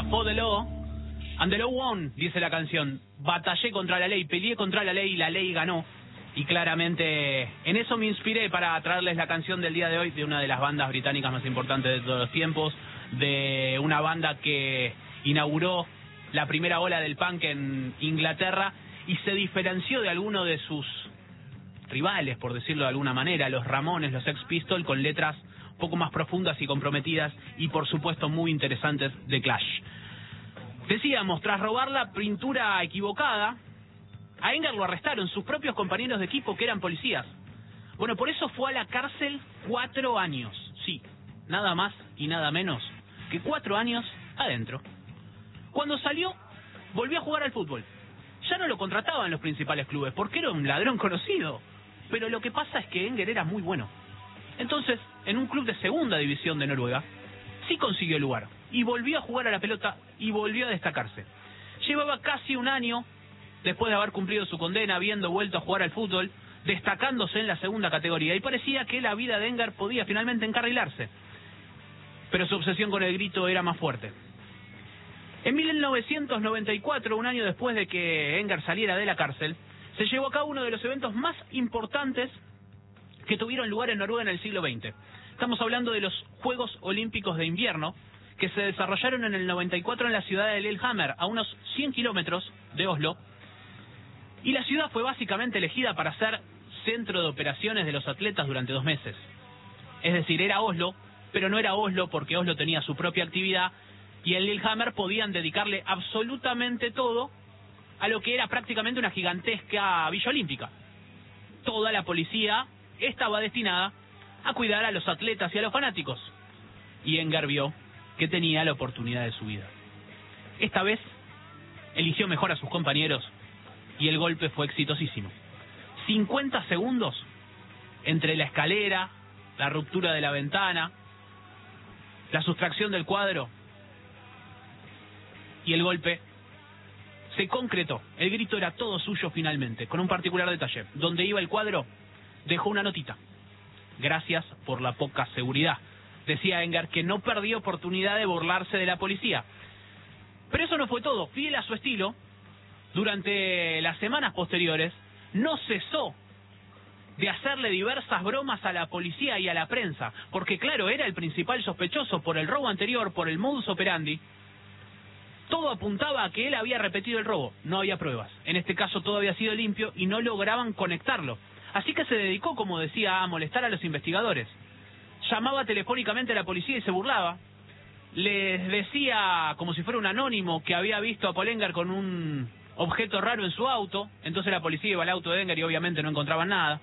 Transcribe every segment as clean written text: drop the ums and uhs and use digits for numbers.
For the Law, and the law won, dice la canción. Batallé contra la ley, peleé contra la ley y la ley ganó. Y claramente en eso me inspiré para traerles la canción del día de hoy de una de las bandas británicas más importantes de todos los tiempos, de una banda que inauguró la primera ola del punk en Inglaterra y se diferenció de alguno de sus rivales, por decirlo de alguna manera, los Ramones, los Sex Pistols, con letras un poco más profundas y comprometidas y por supuesto muy interesantes de Clash. Decíamos, tras robar la pintura equivocada, a Enger lo arrestaron sus propios compañeros de equipo que eran policías. Bueno, por eso fue a la cárcel 4 años. Sí, nada más y nada menos que 4 años adentro. Cuando salió, volvió a jugar al fútbol. Ya no lo contrataban los principales clubes porque era un ladrón conocido. Pero lo que pasa es que Enger era muy bueno. Entonces, en un club de segunda división de Noruega, sí consiguió lugar. Y volvió a jugar a la pelota y volvió a destacarse. Llevaba casi un año después de haber cumplido su condena, habiendo vuelto a jugar al fútbol, destacándose en la segunda categoría, y parecía que la vida de Enger podía finalmente encarrilarse. Pero su obsesión con el grito era más fuerte. En 1994, un año después de que Enger saliera de la cárcel, se llevó a cabo uno de los eventos más importantes que tuvieron lugar en Noruega en el siglo XX. Estamos hablando de los Juegos Olímpicos de Invierno, que se desarrollaron en el 94 en la ciudad de Lillehammer, a unos 100 kilómetros de Oslo. Y la ciudad fue básicamente elegida para ser centro de operaciones de los atletas durante 2 meses. Es decir, era Oslo, pero no era Oslo porque Oslo tenía su propia actividad y en Lillehammer podían dedicarle absolutamente todo a lo que era prácticamente una gigantesca Villa Olímpica. Toda la policía estaba destinada a cuidar a los atletas y a los fanáticos. Y Enger vio que tenía la oportunidad de su vida. Esta vez eligió mejor a sus compañeros y el golpe fue exitosísimo. 50 segundos entre la escalera, la ruptura de la ventana, la sustracción del cuadro y el golpe se concretó. El grito era todo suyo finalmente, con un particular detalle. Donde iba el cuadro, dejó una notita. Gracias por la poca seguridad. Decía Enger que no perdió oportunidad de burlarse de la policía. Pero eso no fue todo. Fiel a su estilo, durante las semanas posteriores, no cesó de hacerle diversas bromas a la policía y a la prensa, porque claro, era el principal sospechoso por el robo anterior, por el modus operandi. Todo apuntaba a que él había repetido el robo, no había pruebas. En este caso todo había sido limpio y no lograban conectarlo. Así que se dedicó, como decía, a molestar a los investigadores. Llamaba telefónicamente a la policía y se burlaba. Les decía, como si fuera un anónimo, que había visto a Paul Enger con un objeto raro en su auto. Entonces la policía iba al auto de Enger y obviamente no encontraban nada.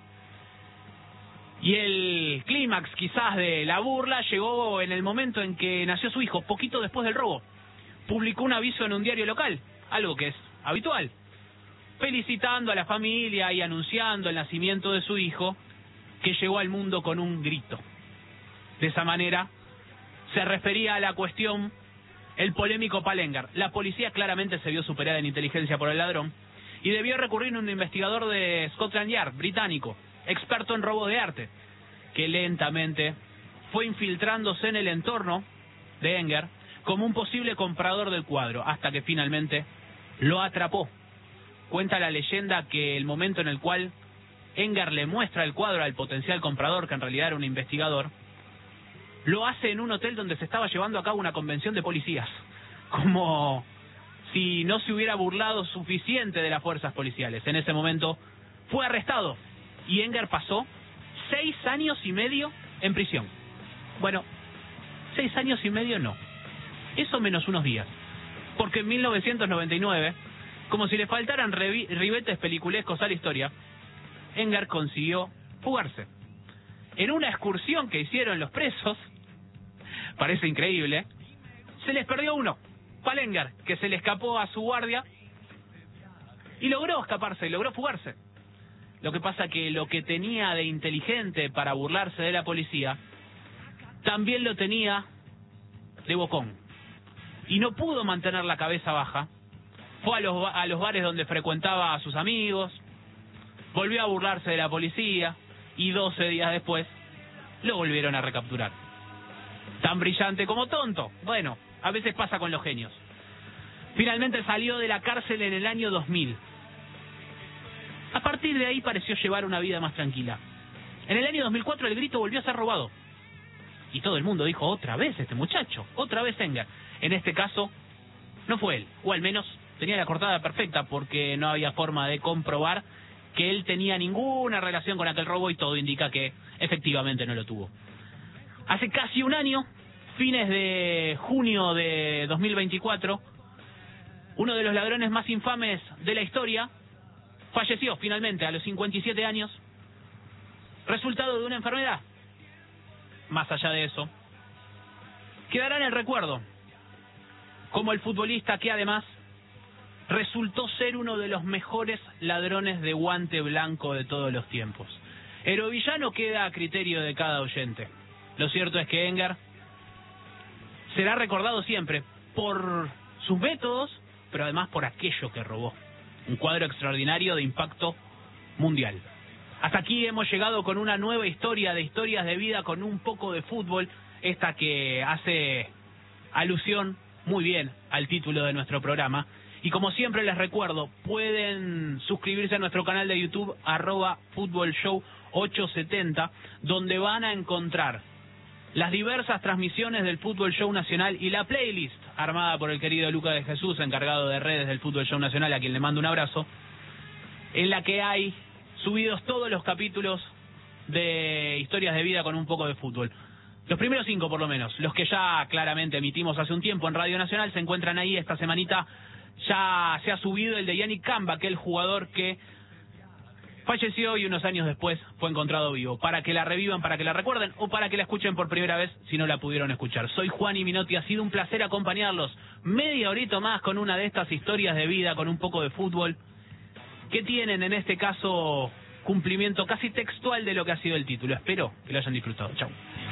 Y el clímax quizás de la burla llegó en el momento en que nació su hijo, poquito después del robo. Publicó un aviso en un diario local, algo que es habitual, felicitando a la familia y anunciando el nacimiento de su hijo, que llegó al mundo con un grito. De esa manera se refería a la cuestión el polémico Paul Enger. La policía claramente se vio superada en inteligencia por el ladrón y debió recurrir a un investigador de Scotland Yard, británico, experto en robos de arte, que lentamente fue infiltrándose en el entorno de Enger como un posible comprador del cuadro, hasta que finalmente lo atrapó. Cuenta la leyenda que el momento en el cual Enger le muestra el cuadro al potencial comprador, que en realidad era un investigador, lo hace en un hotel donde se estaba llevando a cabo una convención de policías, como si no se hubiera burlado suficiente de las fuerzas policiales. En ese momento fue arrestado y Enger pasó 6 años y medio en prisión. Bueno, 6 años y medio no, eso menos unos días, porque en 1999, como si le faltaran ribetes peliculescos a la historia, Enger consiguió fugarse. En una excursión que hicieron los presos, parece increíble, se les perdió uno, Paul Enger, que se le escapó a su guardia y logró escaparse, logró fugarse. Lo que pasa que lo que tenía de inteligente para burlarse de la policía, también lo tenía de bocón. Y no pudo mantener la cabeza baja. Fue a los bares donde frecuentaba a sus amigos, volvió a burlarse de la policía y 12 días después lo volvieron a recapturar. Tan brillante como tonto. Bueno, a veces pasa con los genios. Finalmente salió de la cárcel en el año 2000. A partir de ahí pareció llevar una vida más tranquila. En el año 2004 el Grito volvió a ser robado. Y todo el mundo dijo, otra vez este muchacho, otra vez Engar. En este caso, no fue él, o al menos tenía la cortada perfecta porque no había forma de comprobar que él tenía ninguna relación con aquel robo y todo indica que efectivamente no lo tuvo. Hace casi un año, fines de junio de 2024, uno de los ladrones más infames de la historia falleció finalmente a los 57 años, resultado de una enfermedad. Más allá de eso, quedará en el recuerdo como el futbolista que además resultó ser uno de los mejores ladrones de guante blanco de todos los tiempos. Héroe-villano queda a criterio de cada oyente. Lo cierto es que Engar será recordado siempre por sus métodos, pero además por aquello que robó. Un cuadro extraordinario de impacto mundial. Hasta aquí hemos llegado con una nueva historia de historias de vida con un poco de fútbol, esta que hace alusión muy bien al título de nuestro programa. Y como siempre les recuerdo, pueden suscribirse a nuestro canal de YouTube, @FutbolShow870, donde van a encontrar las diversas transmisiones del Fútbol Show Nacional y la playlist armada por el querido Luca de Jesús, encargado de redes del Fútbol Show Nacional, a quien le mando un abrazo, en la que hay subidos todos los capítulos de historias de vida con un poco de fútbol. Los primeros 5 por lo menos, los que ya claramente emitimos hace un tiempo en Radio Nacional, se encuentran ahí. Esta semanita ya se ha subido el de Yannick Camba, aquel jugador que falleció y unos años después fue encontrado vivo, para que la revivan, para que la recuerden o para que la escuchen por primera vez si no la pudieron escuchar. Soy Juan Minotti, ha sido un placer acompañarlos media horita más con una de estas historias de vida, con un poco de fútbol, que tienen en este caso cumplimiento casi textual de lo que ha sido el título. Espero que lo hayan disfrutado. Chau.